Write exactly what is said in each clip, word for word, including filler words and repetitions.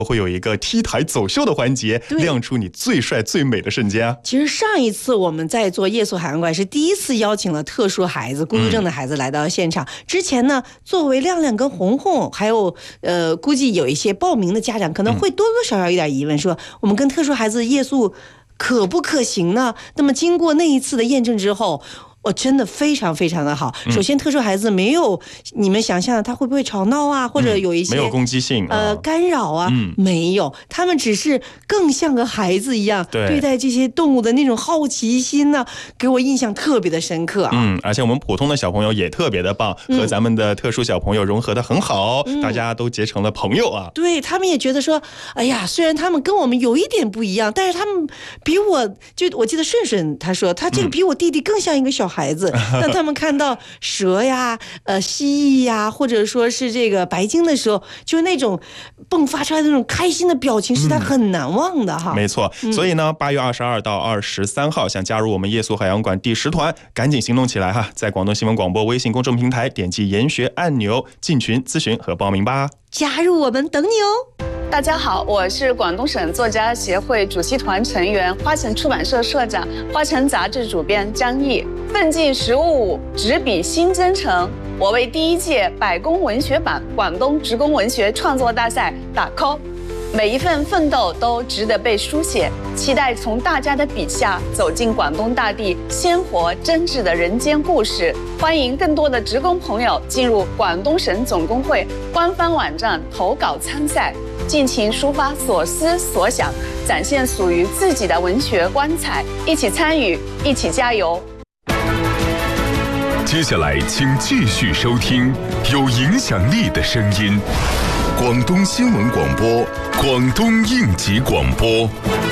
会有一个 T 台走秀的环节，亮出你最帅最美的瞬间啊。 其实上一次我们在做夜宿海洋馆是第一次邀请了特殊孩子、孤独症的孩子来到现场。嗯、之前呢，作为亮亮跟红红，还有呃，估计有一些报名的家长可能会多多少少有点疑问，说我们跟特殊孩子夜宿可不可行呢？那么经过那一次的验证之后，我真的非常非常的好。首先，特殊孩子没有你们想象的他会不会吵闹啊，或者有一些、 嗯、没有攻击性呃干扰啊、嗯，没有，他们只是更像个孩子一样对待这些动物的那种好奇心呢、啊，给我印象特别的深刻、啊。 嗯，而且我们普通的小朋友也特别的棒，和咱们的特殊小朋友融合的很好、嗯，大家都结成了朋友啊。 对，他们也觉得说，哎呀，虽然他们跟我们有一点不一样，但是他们比我就我记得顺顺他说，他这个比我弟弟更像一个小孩子。嗯、当他们看到蛇呀、呃蜥蜴呀，或者说是这个白鲸的时候，就是那种迸发出来的那种开心的表情，是他很难忘的哈。 嗯、没错，所以呢，八月二十二到二十三号，想加入我们夜宿海洋馆第十团，赶紧行动起来哈！在广东新闻广播微信公众平台点击研学按钮进群咨询和报名吧。 加入我们等你哦！ 大家好，我是广东省作家协会主席团成员、花城出版社社长、花城杂志主编张毅。奋进十五五，执笔新征程。我为第一届百工文学版广东职工文学创作大赛打 call。每一份奋斗都值得被书写，期待从大家的笔下走进广东大地鲜活真挚的人间故事。欢迎更多的职工朋友进入广东省总工会官方网站投稿参赛，尽情抒发所思所想，展现属于自己的文学光彩。一起参与，一起加油！ 接下来，请继续收听有影响力的声音。广东新闻广播，广东应急广播。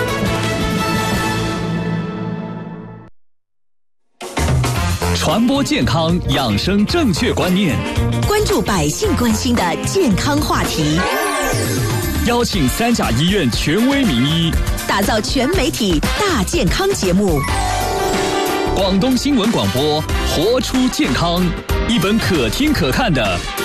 传播健康养生正确观念， 关注百姓关心的健康话题， 邀请三甲医院权威名医， 打造全媒体大健康节目。 广东新闻广播，活出健康，一本可听可看的